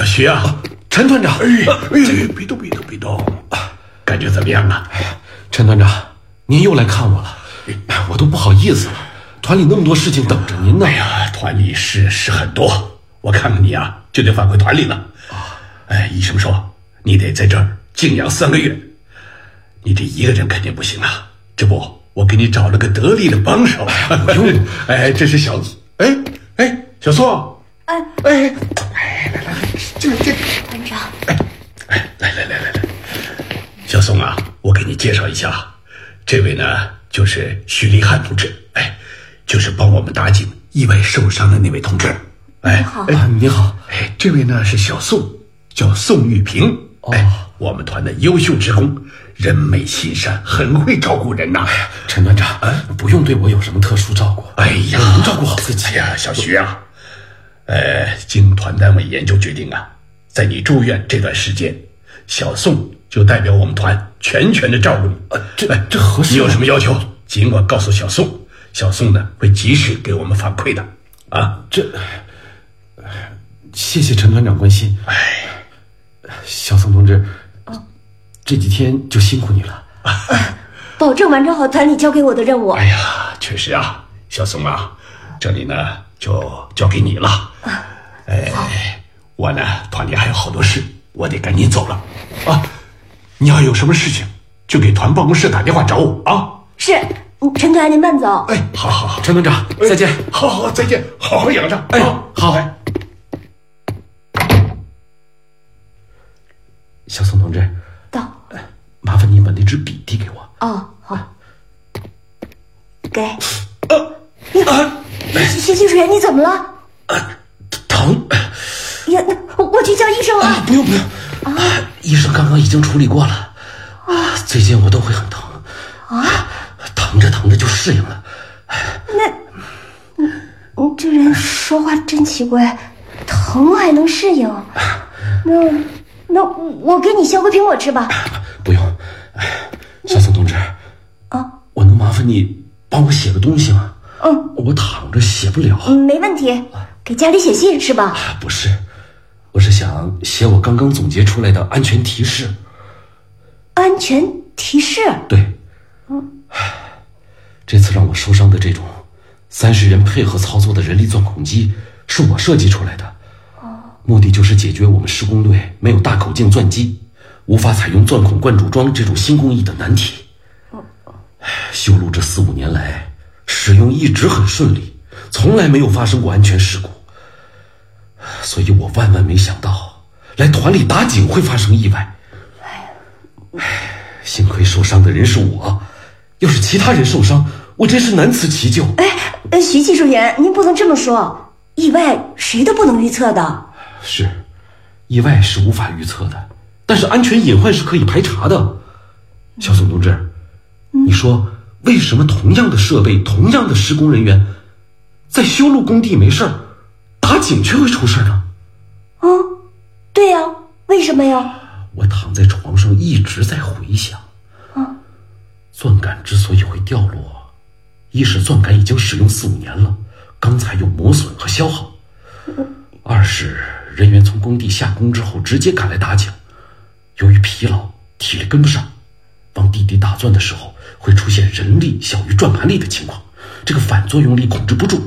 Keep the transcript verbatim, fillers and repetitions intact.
徐啊， 啊陈团长， 哎哎，别动别动别动，感觉怎么样啊？ 陈团长，您又来看我了，我都不好意思了。团里那么多事情等着您呢。 哎呀，团里事是很多，我看看你啊，就得返回团里了。哎，医生说你得在这儿静养三个月，你这一个人肯定不行啊。这不，我给你找了个得力的帮手。 不用， 哎，这是小，哎哎，小宋， 哎哎哎，来来来，这这， 团长， 哎哎，来来来来来，小宋啊，我给你介绍一下，这位呢就是徐立汉同志，哎，就是帮我们打井意外受伤的那位同志。哎， 好哎， 啊，你好， 哎，这位呢是小宋，叫宋玉平。 哦哎，我们团的优秀职工，人美心善，很会照顾人呐。哎呀， 陈团长，不用对我有什么特殊照顾。 哎呀， 您照顾好自己。 哎呀，小徐啊，呃，经团单位研究决定啊，在你住院这段时间，小宋就代表我们团全权的照顾你。 呃，这这合适吗？ 你有什么要求，尽管告诉小宋，小宋呢会及时给我们反馈的。啊， 这，谢谢陈团长关心。 哎， 小宋同志，这几天就辛苦你了。 保证完成好团里交给我的任务。 哎呀，确实啊，小宋啊，这里呢就交给你了。哎，我呢团里还有好多事，我得赶紧走了。啊，你要有什么事情，就给团办公室打电话找我啊。 是，嗯陈团您慢走。 哎，好好好， 陈团长，再见。 好好再见，好好养着。 哎啊好哎小宋同志， 到。 麻烦您把那支笔递给我。 哦，好。给。 啊啊， 徐技术员，你怎么了？ 疼。 呀，我我去叫医生啊， 啊。 不用不用，啊，医生刚刚已经处理过了。啊，最近我都会很疼。啊，疼着疼着就适应了。 那，你你这人说话真奇怪，疼还能适应？那那我给你削个苹果吃吧。 不用，小宋同志， 啊， 我能麻烦你帮我写个东西吗？ 嗯， 我躺着写不了。 嗯，没问题。给家里写信是吧？ 不是，我是想写我刚刚总结出来的安全提示。 安全提示。 对，嗯，这次让我受伤的这种三十人配合操作的人力钻孔机是我设计出来的，目的就是解决我们施工队没有大口径钻机，无法采用钻孔灌注桩这种新工艺的难题。修路这四五年来，使用一直很顺利，从来没有发生过安全事故，所以我万万没想到来团里打井会发生意外。幸亏受伤的人是我，要是其他人受伤，我真是难辞其咎。 哎，徐技术员，您不能这么说，意外谁都不能预测的。 是，意外是无法预测的，但是安全隐患是可以排查的。小宋同志，嗯、你说为什么同样的设备、同样的施工人员，在修路工地没事儿，打井却会出事呢？ 嗯，对呀、啊，为什么呀？ 我躺在床上一直在回想， 啊， 钻杆之所以会掉落，一是钻杆已经使用四五年了，钢材有磨损和消耗；二是人员从工地下工之后直接赶来打井，由于疲劳，体力跟不上，往地底打钻的时候会出现人力小于转盘力的情况，这个反作用力控制不住，